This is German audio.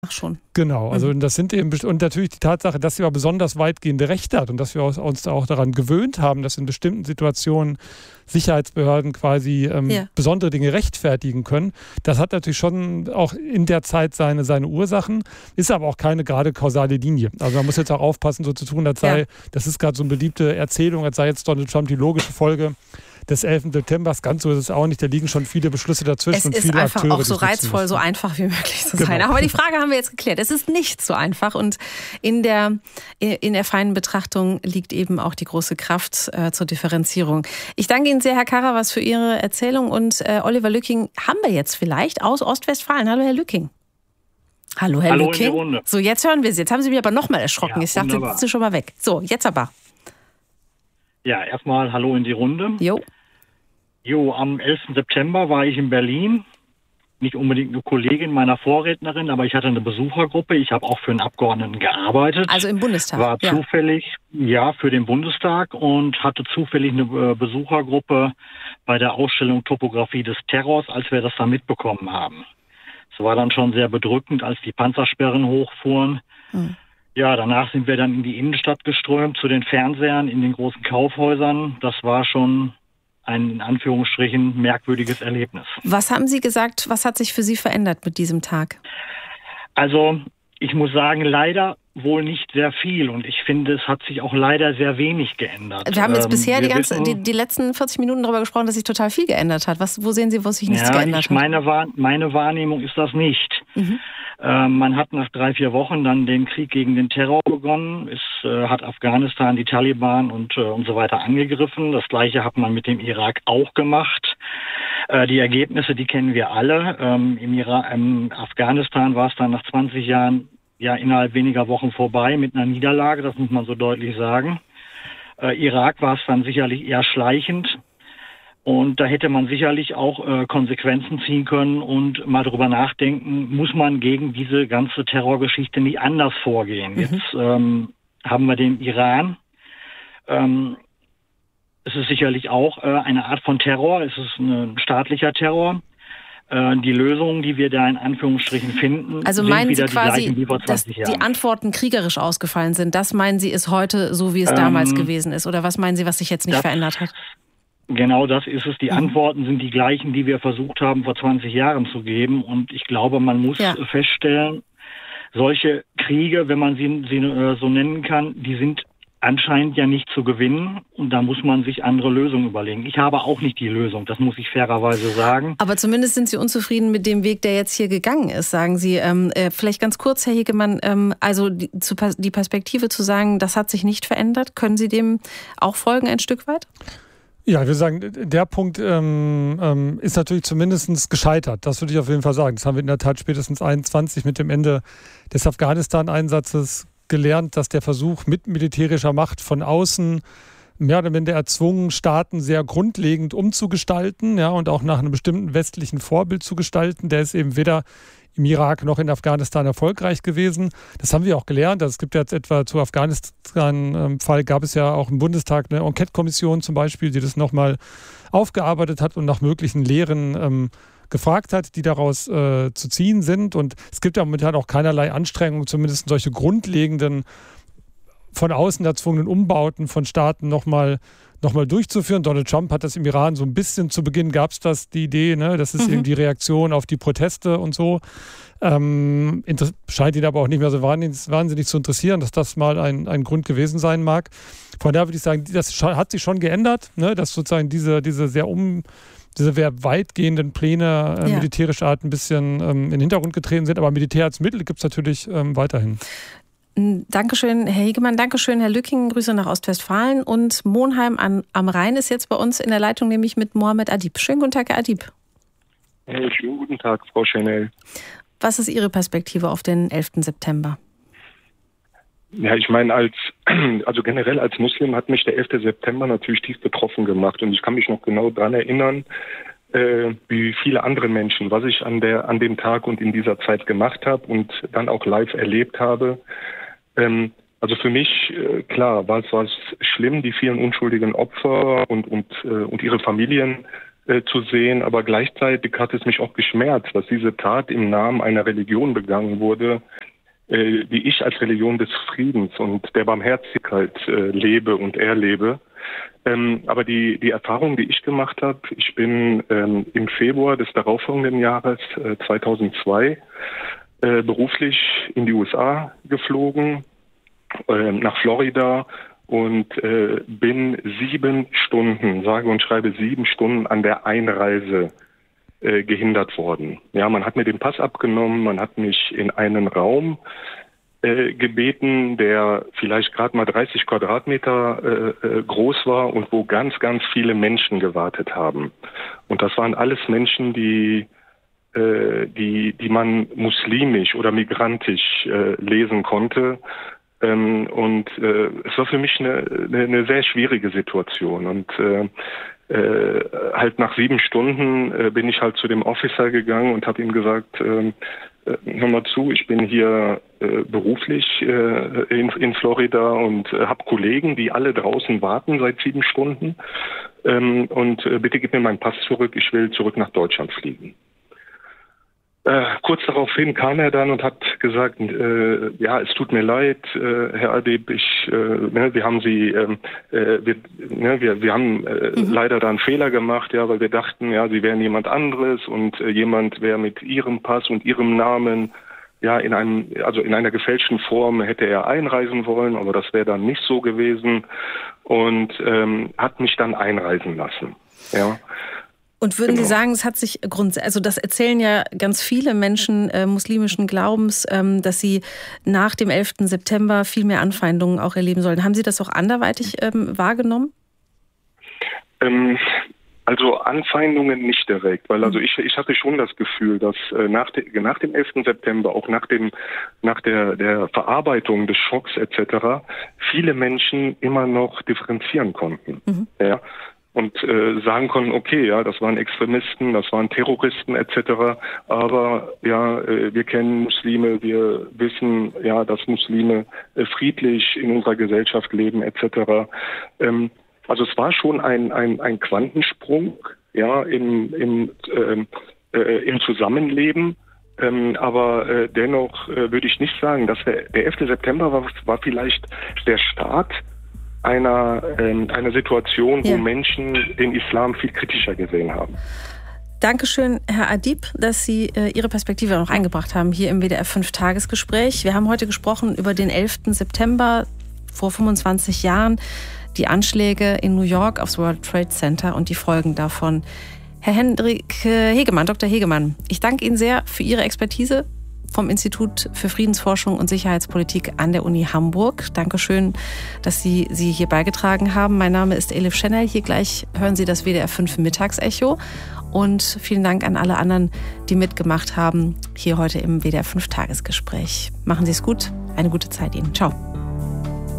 Ach schon. Genau, also das sind eben, und natürlich die Tatsache, dass sie aber besonders weitgehende Rechte hat und dass wir uns auch daran gewöhnt haben, dass in bestimmten Situationen Sicherheitsbehörden quasi besondere Dinge rechtfertigen können. Das hat natürlich schon auch in der Zeit seine Ursachen, ist aber auch keine gerade kausale Linie. Also man muss jetzt auch aufpassen, so zu tun, das ist gerade so eine beliebte Erzählung, als sei jetzt Donald Trump die logische Folge des 11. September. Ganz so ist es auch nicht. Da liegen schon viele Beschlüsse dazwischen und viele Akteure. Es ist einfach auch so reizvoll, so einfach wie möglich zu sein. Aber die Frage haben wir jetzt geklärt. Es ist nicht so einfach und in der feinen Betrachtung liegt eben auch die große Kraft zur Differenzierung. Ich danke Ihnen sehr, Herr Karawas, für Ihre Erzählung und Oliver Lücking haben wir jetzt vielleicht aus Ostwestfalen. Hallo, Herr Lücking. Hallo, Herr Lücking. In die Runde. So, jetzt hören wir Sie. Jetzt haben Sie mich aber nochmal erschrocken. Ja, ich dachte, jetzt sind Sie schon mal weg. So, jetzt aber. Ja, erstmal hallo in die Runde. Jo, am 11. September war ich in Berlin. Nicht unbedingt eine Kollegin meiner Vorrednerin, aber ich hatte eine Besuchergruppe. Ich habe auch für einen Abgeordneten gearbeitet. Also im Bundestag? War zufällig, für den Bundestag und hatte zufällig eine Besuchergruppe bei der Ausstellung Topographie des Terrors, als wir das da mitbekommen haben. Es war dann schon sehr bedrückend, als die Panzersperren hochfuhren. Ja, danach sind wir dann in die Innenstadt geströmt, zu den Fernsehern, in den großen Kaufhäusern. Das war schon ein, in Anführungsstrichen, merkwürdiges Erlebnis. Was haben Sie gesagt, was hat sich für Sie verändert mit diesem Tag? Also, ich muss sagen, leider wohl nicht sehr viel. Und ich finde, es hat sich auch leider sehr wenig geändert. Wir haben jetzt bisher die letzten 40 Minuten darüber gesprochen, dass sich total viel geändert hat. Wo sehen Sie, wo sich nichts geändert hat? Meine Wahrnehmung ist das nicht. Man hat nach 3-4 Wochen dann den Krieg gegen den Terror begonnen. Es hat Afghanistan, die Taliban und so weiter angegriffen. Das Gleiche hat man mit dem Irak auch gemacht. Die Ergebnisse, die kennen wir alle. Im Afghanistan war es dann nach 20 Jahren innerhalb weniger Wochen vorbei mit einer Niederlage, das muss man so deutlich sagen. Irak war es dann sicherlich eher schleichend. Und da hätte man sicherlich auch Konsequenzen ziehen können und mal drüber nachdenken, muss man gegen diese ganze Terrorgeschichte nicht anders vorgehen. Jetzt haben wir den Iran. Es ist sicherlich auch eine Art von Terror. Es ist ein staatlicher Terror. Die Lösungen, die wir da in Anführungsstrichen finden, also sind wieder Sie quasi, die gleichen wie vor 20 Jahren. Dass die Antworten kriegerisch ausgefallen sind, das meinen Sie ist heute so, wie es damals gewesen ist? Oder was meinen Sie, was sich jetzt nicht verändert hat? Genau das ist es. Die Antworten sind die gleichen, die wir versucht haben, vor 20 Jahren zu geben. Und ich glaube, man muss feststellen, solche Kriege, wenn man sie so nennen kann, die sind anscheinend ja nicht zu gewinnen. Und da muss man sich andere Lösungen überlegen. Ich habe auch nicht die Lösung, das muss ich fairerweise sagen. Aber zumindest sind Sie unzufrieden mit dem Weg, der jetzt hier gegangen ist, sagen Sie. Vielleicht ganz kurz, Herr Hegemann, also die Perspektive zu sagen, das hat sich nicht verändert, können Sie dem auch folgen ein Stück weit? Ja, ich würde sagen, der Punkt ist natürlich zumindest gescheitert. Das würde ich auf jeden Fall sagen. Das haben wir in der Tat spätestens 21 mit dem Ende des Afghanistan-Einsatzes gelernt, dass der Versuch mit militärischer Macht von außen mehr oder minder erzwungen, Staaten sehr grundlegend umzugestalten, und auch nach einem bestimmten westlichen Vorbild zu gestalten, der ist eben weder im Irak noch in Afghanistan erfolgreich gewesen. Das haben wir auch gelernt. Also es gibt jetzt etwa zu Afghanistan-Fall gab es ja auch im Bundestag eine Enquete-Kommission zum Beispiel, die das nochmal aufgearbeitet hat und nach möglichen Lehren gefragt hat, die daraus zu ziehen sind. Und es gibt ja momentan auch keinerlei Anstrengungen, zumindest solche grundlegenden, von außen erzwungenen Umbauten von Staaten nochmal durchzuführen. Donald Trump hat das im Iran so ein bisschen, zu Beginn gab es die Idee, das ist irgendwie Reaktion auf die Proteste und so. Scheint ihn aber auch nicht mehr so wahnsinnig zu interessieren, dass das mal ein Grund gewesen sein mag. Von daher würde ich sagen, das hat sich schon geändert, dass sozusagen diese sehr weitgehenden Pläne militärischer Art ein bisschen in den Hintergrund getreten sind, aber Militär als Mittel gibt es natürlich weiterhin. Dankeschön, Herr Hegemann. Dankeschön, Herr Lücking. Grüße nach Ostwestfalen. Und Monheim am Rhein ist jetzt bei uns in der Leitung, nämlich mit Mohammed Adib. Schönen guten Tag, Herr Adib. Schönen guten Tag, Frau Chanel. Was ist Ihre Perspektive auf den 11. September? Ja, ich meine, also generell als Muslim hat mich der 11. September natürlich tief betroffen gemacht. Und ich kann mich noch genau daran erinnern, wie viele andere Menschen, was ich an dem Tag und in dieser Zeit gemacht habe und dann auch live erlebt habe. Also für mich, klar, war es schlimm, die vielen unschuldigen Opfer und ihre Familien zu sehen, aber gleichzeitig hat es mich auch geschmerzt, dass diese Tat im Namen einer Religion begangen wurde, die ich als Religion des Friedens und der Barmherzigkeit lebe und erlebe. Aber die Erfahrung, die ich gemacht habe, ich bin im Februar des darauffolgenden Jahres 2002 beruflich in die USA geflogen, nach Florida, und bin 7 Stunden, sage und schreibe 7 Stunden an der Einreise gehindert worden. Ja, man hat mir den Pass abgenommen, man hat mich in einen Raum gebeten, der vielleicht gerade mal 30 Quadratmeter groß war und wo ganz, ganz viele Menschen gewartet haben. Und das waren alles Menschen, die man muslimisch oder migrantisch lesen konnte. Und es war für mich eine sehr schwierige Situation. Und halt nach 7 Stunden bin ich halt zu dem Officer gegangen und habe ihm gesagt, hör mal zu, ich bin hier beruflich in Florida und habe Kollegen, die alle draußen warten seit 7 Stunden. Und bitte gib mir meinen Pass zurück, ich will zurück nach Deutschland fliegen. Kurz daraufhin kam er dann und hat gesagt, ja, es tut mir leid, Herr Adib, wir haben Sie, wir haben leider da einen Fehler gemacht, ja, weil wir dachten, ja, Sie wären jemand anderes und jemand wäre mit Ihrem Pass und Ihrem Namen, ja, in einer gefälschten Form hätte er einreisen wollen, aber das wäre dann nicht so gewesen, und hat mich dann einreisen lassen, ja. Und würden Sie sagen, es hat sich also das erzählen ja ganz viele Menschen muslimischen Glaubens, dass sie nach dem 11. September viel mehr Anfeindungen auch erleben sollen. Haben Sie das auch anderweitig wahrgenommen? Also Anfeindungen nicht direkt, weil also ich hatte schon das Gefühl, dass nach dem 11. September, auch nach der Verarbeitung des Schocks etc., viele Menschen immer noch differenzieren konnten. Mhm. Ja. Und sagen konnten, okay, ja, das waren Extremisten, das waren Terroristen etc., aber ja, wir kennen Muslime, wir wissen, ja, dass Muslime friedlich in unserer Gesellschaft leben etc. Also es war schon ein Quantensprung, ja, im Zusammenleben, aber dennoch würde ich nicht sagen, dass der 11. September war vielleicht der Start einer Situation, wo Menschen den Islam viel kritischer gesehen haben. Dankeschön, Herr Adib, dass Sie Ihre Perspektive noch eingebracht haben hier im WDR 5-Tagesgespräch. Wir haben heute gesprochen über den 11. September vor 25 Jahren, die Anschläge in New York aufs World Trade Center und die Folgen davon. Herr Hendrik Hegemann, Dr. Hegemann, ich danke Ihnen sehr für Ihre Expertise vom Institut für Friedensforschung und Sicherheitspolitik an der Uni Hamburg. Dankeschön, dass Sie hier beigetragen haben. Mein Name ist Elif Schenel. Hier gleich hören Sie das WDR 5 Mittagsecho. Und vielen Dank an alle anderen, die mitgemacht haben, hier heute im WDR 5 Tagesgespräch. Machen Sie es gut. Eine gute Zeit Ihnen. Ciao.